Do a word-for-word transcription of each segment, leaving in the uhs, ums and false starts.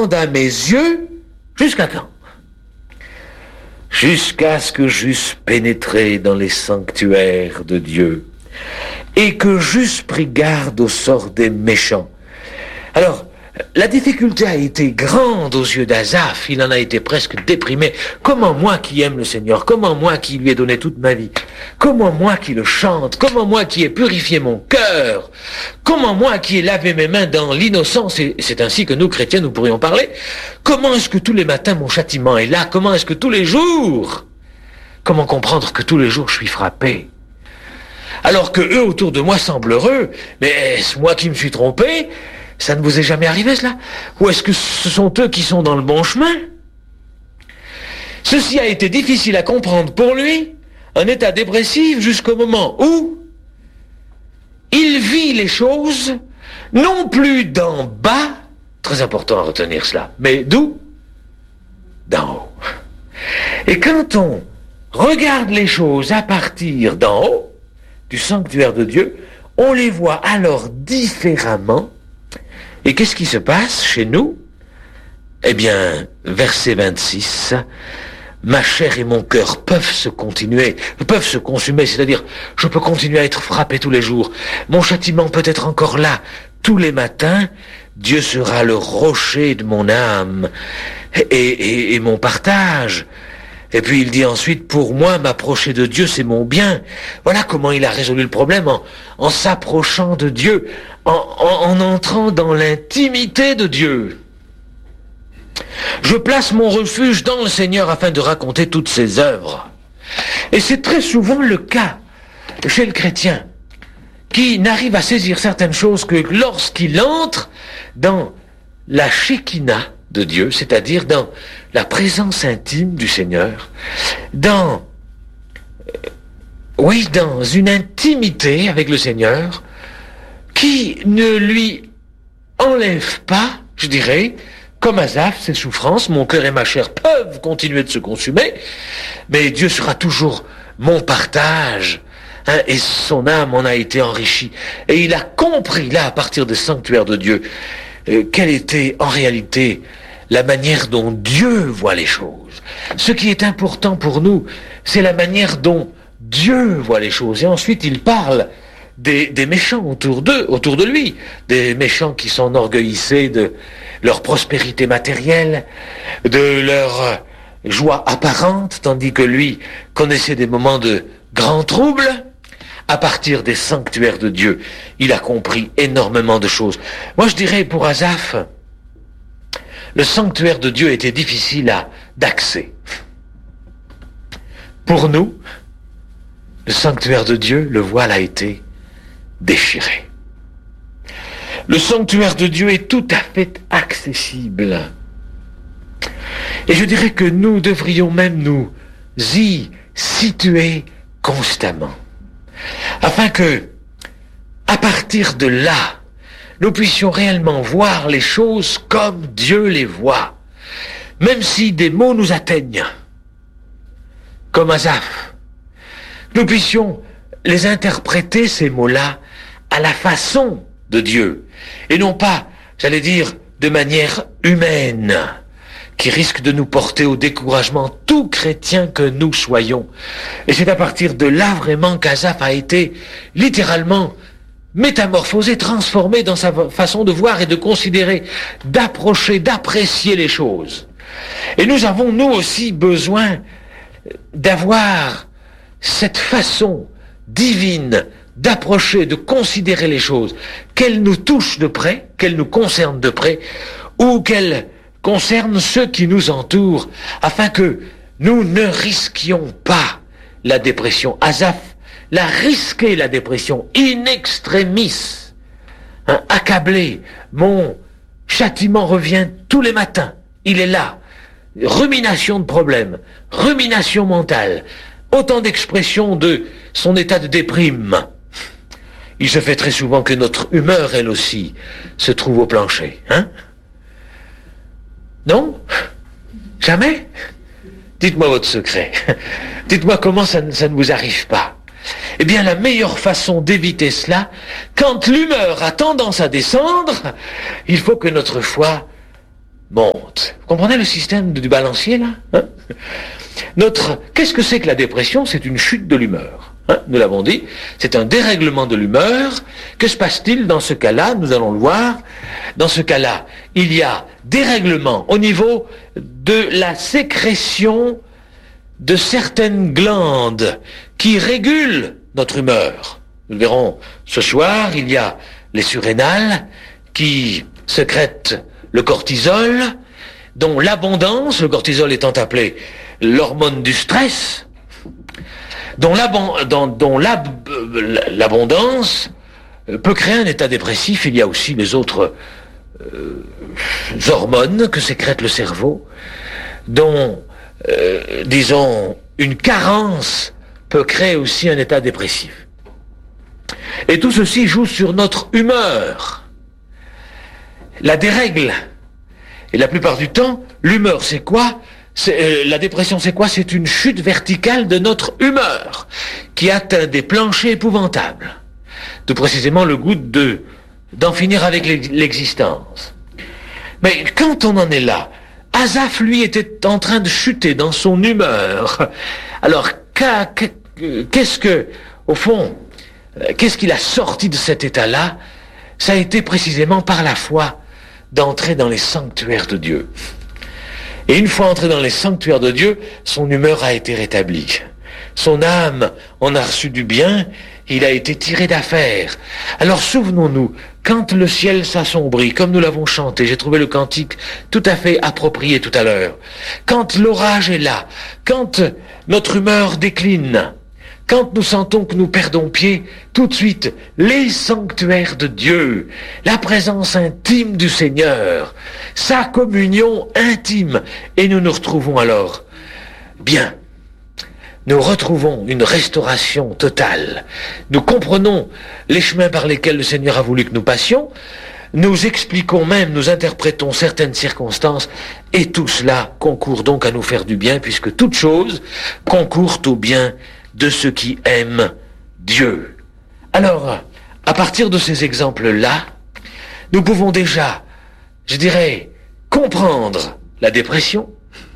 grande à mes yeux, jusqu'à quand? Jusqu'à ce que j'eusse pénétré dans les sanctuaires de Dieu et que j'eusse pris garde au sort des méchants. Alors, la difficulté a été grande aux yeux d'Asaph, il en a été presque déprimé. Comment moi qui aime le Seigneur, comment moi qui lui ai donné toute ma vie, comment moi qui le chante, comment moi qui ai purifié mon cœur, comment moi qui ai lavé mes mains dans l'innocence, et c'est ainsi que nous chrétiens nous pourrions parler, comment est-ce que tous les matins mon châtiment est là, comment est-ce que tous les jours, comment comprendre que tous les jours je suis frappé, alors que eux autour de moi semblent heureux, mais est-ce moi qui me suis trompé? Ça ne vous est jamais arrivé, cela? Ou est-ce que ce sont eux qui sont dans le bon chemin? Ceci a été difficile à comprendre pour lui, un état dépressif jusqu'au moment où il vit les choses, non plus d'en bas, très important à retenir cela, mais d'où? D'en haut. Et quand on regarde les choses à partir d'en haut, du sanctuaire de Dieu, on les voit alors différemment. Et qu'est-ce qui se passe chez nous? Eh bien, verset vingt-six, ma chair et mon cœur peuvent se continuer, peuvent se consumer, c'est-à-dire, je peux continuer à être frappé tous les jours. Mon châtiment peut être encore là. Tous les matins, Dieu sera le rocher de mon âme et, et, et mon partage. Et puis il dit ensuite, pour moi, m'approcher de Dieu, c'est mon bien. Voilà comment il a résolu le problème, en, en s'approchant de Dieu, en, en, en entrant dans l'intimité de Dieu. Je place mon refuge dans le Seigneur afin de raconter toutes ses œuvres. Et c'est très souvent le cas chez le chrétien, qui n'arrive à saisir certaines choses que lorsqu'il entre dans la Shekinah de Dieu, c'est-à-dire dans la présence intime du Seigneur, dans, euh, oui, dans une intimité avec le Seigneur, qui ne lui enlève pas, je dirais, comme Asaph, ses souffrances, mon cœur et ma chair peuvent continuer de se consumer, mais Dieu sera toujours mon partage, hein, et son âme en a été enrichie. Et il a compris, là, à partir des sanctuaires de Dieu, euh, quelle était en réalité la manière dont Dieu voit les choses. Ce qui est important pour nous, c'est la manière dont Dieu voit les choses. Et ensuite, il parle des, des méchants autour d'eux, autour de lui, des méchants qui s'enorgueillissaient de leur prospérité matérielle, de leur joie apparente, tandis que lui connaissait des moments de grand trouble. À partir des sanctuaires de Dieu, il a compris énormément de choses. Moi, je dirais pour Asaph, le sanctuaire de Dieu était difficile à, d'accès. Pour nous, le sanctuaire de Dieu, le voile a été déchiré. Le sanctuaire de Dieu est tout à fait accessible. Et je dirais que nous devrions même nous y situer constamment, afin que, à partir de là, nous puissions réellement voir les choses comme Dieu les voit, même si des mots nous atteignent, comme Asaph. Nous puissions les interpréter, ces mots-là, à la façon de Dieu, et non pas, j'allais dire, de manière humaine, qui risque de nous porter au découragement, tout chrétien que nous soyons. Et c'est à partir de là vraiment qu'Asaph a été littéralement métamorphosé, transformé dans sa façon de voir et de considérer, d'approcher, d'apprécier les choses. Et nous avons, nous aussi, besoin d'avoir cette façon divine d'approcher, de considérer les choses, qu'elles nous touchent de près, qu'elles nous concernent de près, ou qu'elles concernent ceux qui nous entourent, afin que nous ne risquions pas la dépression. Asaph l'a risqué, la dépression, in extremis, hein, accablé. Mon châtiment revient tous les matins, il est là. Rumination de problèmes, rumination mentale, autant d'expressions de son état de déprime. Il se fait très souvent que notre humeur, elle aussi, se trouve au plancher, hein? Non? Jamais? Dites-moi votre secret. Dites-moi comment ça, ça ne vous arrive pas. Eh bien, la meilleure façon d'éviter cela, quand l'humeur a tendance à descendre, il faut que notre foi monte. Vous comprenez le système du balancier, là, hein? Notre, qu'est-ce que c'est que la dépression? C'est une chute de l'humeur. Hein, nous l'avons dit, c'est un dérèglement de l'humeur. Que se passe-t-il dans ce cas-là? Nous allons le voir. Dans ce cas-là, il y a dérèglement au niveau de la sécrétion de certaines glandes qui régulent notre humeur. Nous le verrons ce soir, il y a les surrénales qui sécrètent le cortisol, dont l'abondance, le cortisol étant appelé l'hormone du stress, dont l'abondance peut créer un état dépressif. Il y a aussi les autres euh, hormones que sécrète le cerveau, dont, euh, disons, une carence peut créer aussi un état dépressif. Et tout ceci joue sur notre humeur, la dérègle. Et la plupart du temps, l'humeur, c'est quoi? C'est, euh, la dépression, c'est quoi? C'est une chute verticale de notre humeur qui atteint des planchers épouvantables. Tout précisément le goût de, d'en finir avec l'existence. Mais quand on en est là, Asaph, lui, était en train de chuter dans son humeur. Alors, qu'est-ce que, au fond, qu'est-ce qu'il a sorti de cet état-là? Ça a été précisément par la foi d'entrer dans les sanctuaires de Dieu. Et une fois entré dans les sanctuaires de Dieu, son humeur a été rétablie. Son âme en a reçu du bien, il a été tiré d'affaire. Alors souvenons-nous, quand le ciel s'assombrit, comme nous l'avons chanté, j'ai trouvé le cantique tout à fait approprié tout à l'heure, quand l'orage est là, quand notre humeur décline, quand nous sentons que nous perdons pied, tout de suite, les sanctuaires de Dieu, la présence intime du Seigneur, sa communion intime, et nous nous retrouvons alors bien. Nous retrouvons une restauration totale. Nous comprenons les chemins par lesquels le Seigneur a voulu que nous passions. Nous expliquons même, nous interprétons certaines circonstances, et tout cela concourt donc à nous faire du bien, puisque toute chose concourt au bien de ceux qui aiment Dieu. Alors, à partir de ces exemples-là, nous pouvons déjà, je dirais, comprendre la dépression,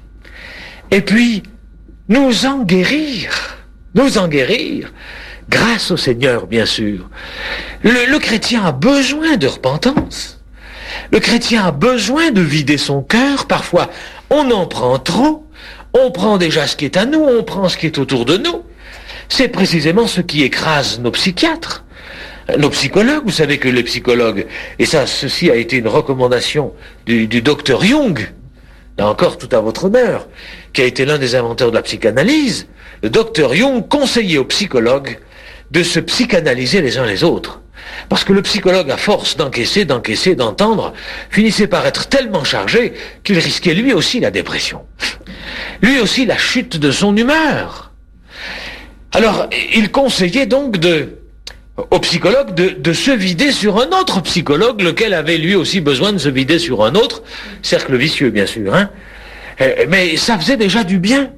et puis nous en guérir, nous en guérir, grâce au Seigneur, bien sûr. Le, le chrétien a besoin de repentance. Le chrétien a besoin de vider son cœur. Parfois, on en prend trop. On prend déjà ce qui est à nous, on prend ce qui est autour de nous. C'est précisément ce qui écrase nos psychiatres, nos psychologues. Vous savez que les psychologues, et ça, ceci a été une recommandation du, du docteur Jung, là encore tout à votre honneur, qui a été l'un des inventeurs de la psychanalyse. Le docteur Jung conseillait aux psychologues de se psychanalyser les uns les autres. Parce que le psychologue, à force d'encaisser, d'encaisser, d'entendre, finissait par être tellement chargé qu'il risquait lui aussi la dépression. Lui aussi la chute de son humeur. Alors, il conseillait donc de, au psychologue de, de se vider sur un autre psychologue, lequel avait lui aussi besoin de se vider sur un autre. Cercle vicieux, bien sûr, hein. Mais ça faisait déjà du bien.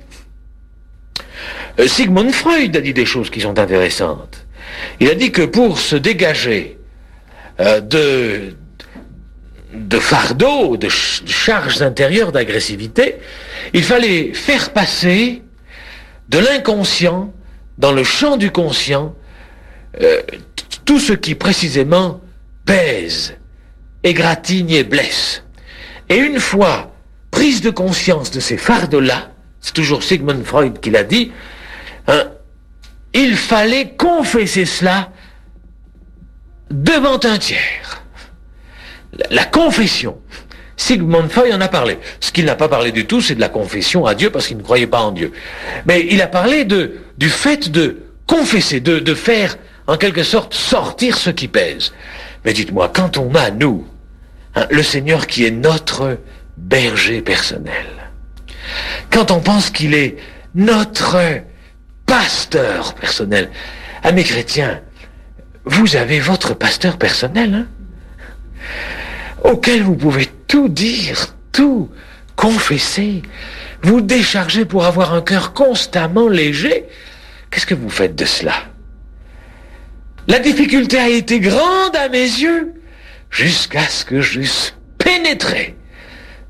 Sigmund Freud a dit des choses qui sont intéressantes. Il a dit que pour se dégager euh, de, de fardeaux, de, ch- de charges intérieures d'agressivité, il fallait faire passer de l'inconscient dans le champ du conscient euh, tout ce qui précisément pèse, égratigne et blesse. Et une fois prise de conscience de ces fardeaux-là, c'est toujours Sigmund Freud qui l'a dit, hein, il fallait confesser cela devant un tiers. La, la confession. Sigmund Freud en a parlé. Ce qu'il n'a pas parlé du tout, c'est de la confession à Dieu, parce qu'il ne croyait pas en Dieu. Mais il a parlé de, du fait de confesser, de, de faire, en quelque sorte, sortir ce qui pèse. Mais dites-moi, quand on a, nous, hein, le Seigneur qui est notre berger personnel, quand on pense qu'il est notre pasteur personnel, amis chrétiens, vous avez votre pasteur personnel, hein, auquel vous pouvez tout dire, tout confesser, vous décharger pour avoir un cœur constamment léger. Qu'est-ce que vous faites de cela? La difficulté a été grande à mes yeux, jusqu'à ce que j'eusse pénétré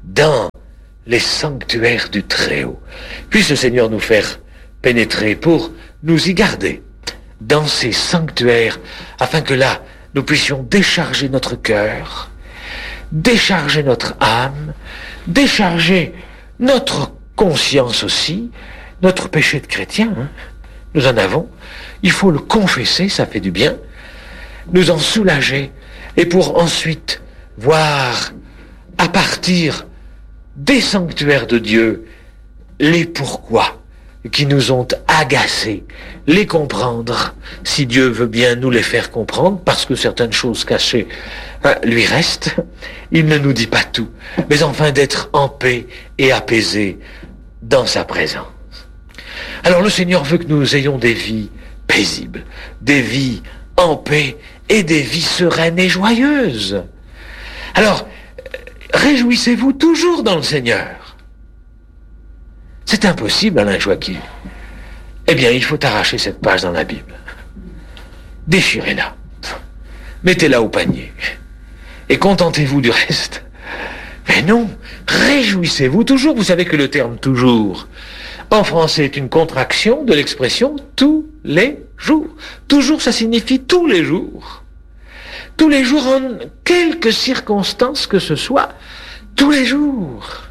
dans les sanctuaires du Très-Haut. Puisse le Seigneur nous faire pénétrer pour nous y garder dans ces sanctuaires, afin que là, nous puissions décharger notre cœur, décharger notre âme, décharger notre conscience aussi, notre péché de chrétien, hein. Nous en avons, il faut le confesser, ça fait du bien, nous en soulager, et pour ensuite voir à partir des sanctuaires de Dieu les pourquoi qui nous ont agacés, les comprendre, si Dieu veut bien nous les faire comprendre, parce que certaines choses cachées hein, lui restent, il ne nous dit pas tout, mais enfin d'être en paix et apaisé dans sa présence. Alors le Seigneur veut que nous ayons des vies paisibles, des vies en paix et des vies sereines et joyeuses. Alors, réjouissez-vous toujours dans le Seigneur. C'est impossible, Alain Joachim. Eh bien, il faut arracher cette page dans la Bible. Déchirez-la. Mettez-la au panier. Et contentez-vous du reste. Mais non, réjouissez-vous toujours. Vous savez que le terme « toujours » en français est une contraction de l'expression « tous les jours ». Toujours, ça signifie tous les jours. Tous les jours, en quelque circonstance que ce soit, tous les jours.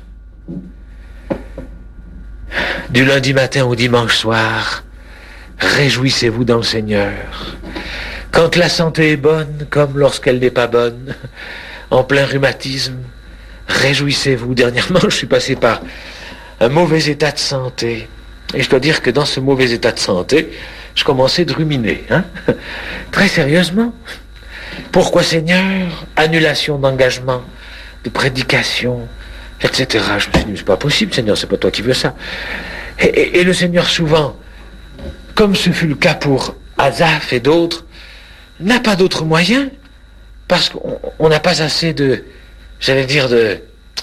Du lundi matin au dimanche soir, réjouissez-vous dans le Seigneur. Quand la santé est bonne, comme lorsqu'elle n'est pas bonne, en plein rhumatisme, réjouissez-vous. Dernièrement, je suis passé par un mauvais état de santé. Et je dois dire que dans ce mauvais état de santé, je commençais de ruminer, hein, très sérieusement. Pourquoi, Seigneur? Annulation d'engagement, de prédication, et cetera. Je me suis dit, c'est pas possible, Seigneur, c'est pas toi qui veux ça. Et, et, et le Seigneur, souvent, comme ce fut le cas pour Asaph et d'autres, n'a pas d'autre moyen, parce qu'on n'a pas assez de, j'allais dire, de,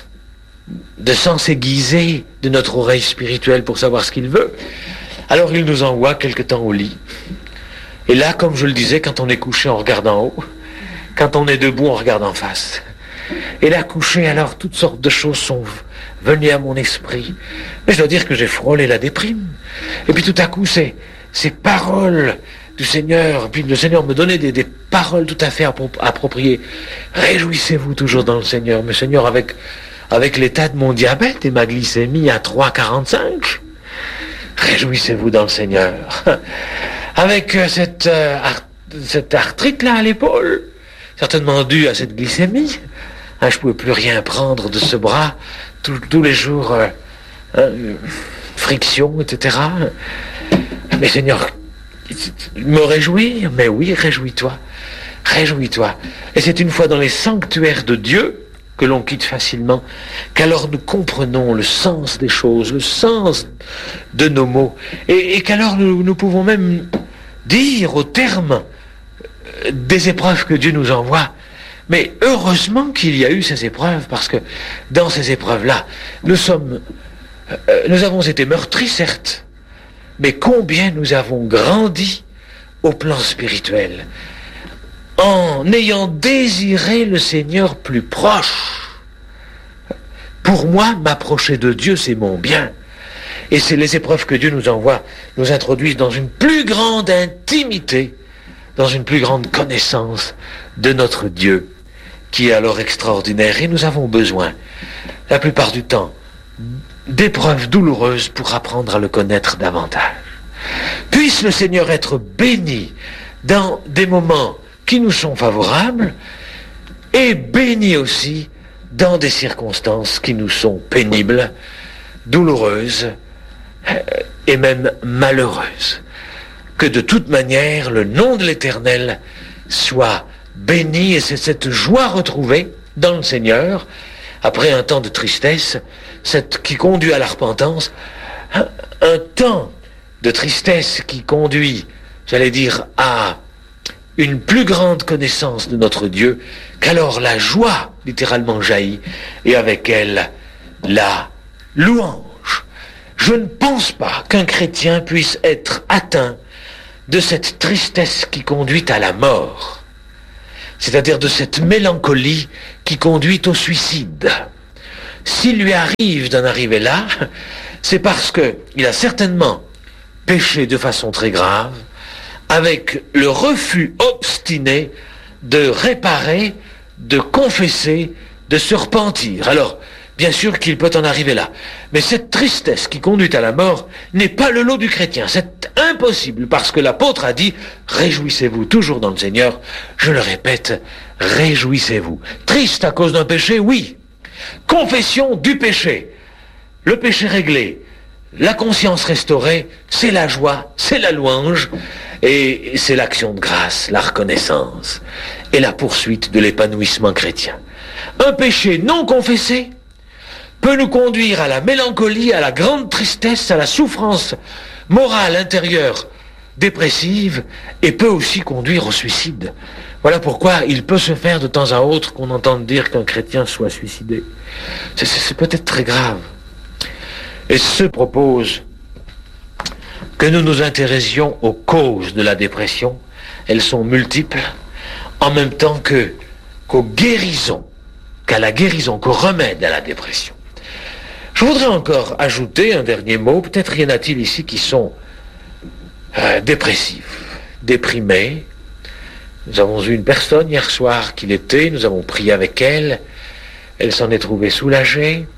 de sens aiguisé de notre oreille spirituelle pour savoir ce qu'il veut. Alors il nous envoie quelque temps au lit. Et là, comme je le disais, quand on est couché, on regarde en haut. Quand on est debout, on regarde en face. Et là, couché, alors, toutes sortes de choses sont venues à mon esprit. Mais je dois dire que j'ai frôlé la déprime. Et puis tout à coup, ces, ces paroles du Seigneur, puis le Seigneur me donnait des, des paroles tout à fait appropriées. Réjouissez-vous toujours dans le Seigneur. Mais Seigneur, avec, avec l'état de mon diabète et ma glycémie à trois virgule quarante-cinq, réjouissez-vous dans le Seigneur. Avec euh, cette, euh, art, cette arthrite-là à l'épaule, certainement due à cette glycémie, hein, je ne pouvais plus rien prendre de ce bras, tout, tous les jours, euh, hein, friction, et cetera. Mais Seigneur, me réjouir, mais oui, réjouis-toi, réjouis-toi. Et c'est une fois dans les sanctuaires de Dieu que l'on quitte facilement, qu'alors nous comprenons le sens des choses, le sens de nos mots, et, et qu'alors nous, nous pouvons même dire au terme des épreuves que Dieu nous envoie, mais heureusement qu'il y a eu ces épreuves, parce que dans ces épreuves-là, nous sommes, euh, nous avons été meurtris, certes, mais combien nous avons grandi au plan spirituel, en ayant désiré le Seigneur plus proche. Pour moi, m'approcher de Dieu, c'est mon bien. Et c'est les épreuves que Dieu nous envoie, nous introduisent dans une plus grande intimité, dans une plus grande connaissance de notre Dieu, qui est alors extraordinaire. Et nous avons besoin, la plupart du temps, d'épreuves douloureuses pour apprendre à le connaître davantage. Puisse le Seigneur être béni dans des moments qui nous sont favorables, et bénis aussi dans des circonstances qui nous sont pénibles, douloureuses et même malheureuses. Que de toute manière, le nom de l'Éternel soit béni, et c'est cette joie retrouvée dans le Seigneur, après un temps de tristesse, cette qui conduit à la repentance, un, un temps de tristesse qui conduit, j'allais dire, à une plus grande connaissance de notre Dieu, qu'alors la joie, littéralement, jaillit, et avec elle, la louange. Je ne pense pas qu'un chrétien puisse être atteint de cette tristesse qui conduit à la mort, c'est-à-dire de cette mélancolie qui conduit au suicide. s'il lui arrive d'en arriver là, c'est parce qu'il a certainement péché de façon très grave, avec le refus obstiné de réparer, de confesser, de se repentir. Alors, bien sûr qu'il peut en arriver là. Mais cette tristesse qui conduit à la mort n'est pas le lot du chrétien. C'est impossible parce que l'apôtre a dit « Réjouissez-vous toujours dans le Seigneur ». Je le répète, réjouissez-vous. Triste à cause d'un péché, oui. Confession du péché. Le péché réglé. La conscience restaurée, c'est la joie, c'est la louange, et c'est l'action de grâce, la reconnaissance, et la poursuite de l'épanouissement chrétien. Un péché non confessé peut nous conduire à la mélancolie, à la grande tristesse, à la souffrance morale intérieure dépressive, et peut aussi conduire au suicide. Voilà pourquoi il peut se faire de temps à autre qu'on entende dire qu'un chrétien soit suicidé. C'est, c'est, c'est peut-être très grave. Et se propose que nous nous intéressions aux causes de la dépression. Elles sont multiples, en même temps que, qu'aux guérisons, qu'à la guérison, qu'au remède à la dépression. Je voudrais encore ajouter un dernier mot. Peut-être y en a-t-il ici qui sont euh, dépressifs, déprimés. Nous avons eu une personne hier soir qui l'était, nous avons prié avec elle, elle s'en est trouvée soulagée.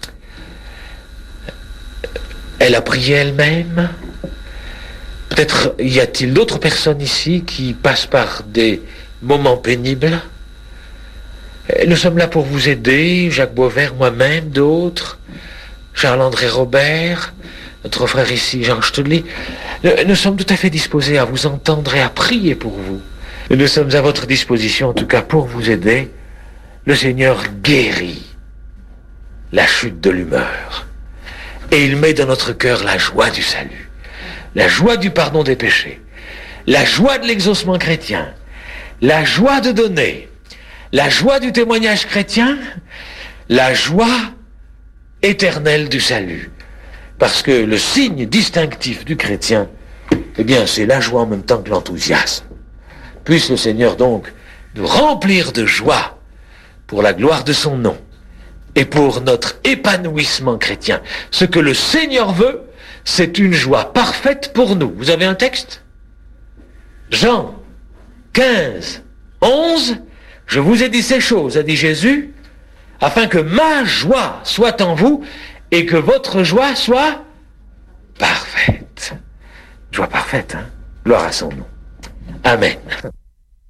Elle a prié elle-même. Peut-être y a-t-il d'autres personnes ici qui passent par des moments pénibles. Nous sommes là pour vous aider, Jacques Boisvert, moi-même, d'autres, Charles-André Robert, notre frère ici, Jean Stedley. Nous sommes tout à fait disposés à vous entendre et à prier pour vous. Nous sommes à votre disposition, en tout cas, pour vous aider. Le Seigneur guérit la chute de l'humeur. Et il met dans notre cœur la joie du salut, la joie du pardon des péchés, la joie de l'exaucement chrétien, la joie de donner, la joie du témoignage chrétien, la joie éternelle du salut. Parce que le signe distinctif du chrétien, eh bien, c'est la joie en même temps que l'enthousiasme. Puisse le Seigneur donc nous remplir de joie pour la gloire de son nom. Et pour notre épanouissement chrétien. Ce que le Seigneur veut, c'est une joie parfaite pour nous. Vous avez un texte ? Jean quinze, onze. Je vous ai dit ces choses, a dit Jésus, afin que ma joie soit en vous et que votre joie soit parfaite. Joie parfaite, hein ? Gloire à son nom. Amen.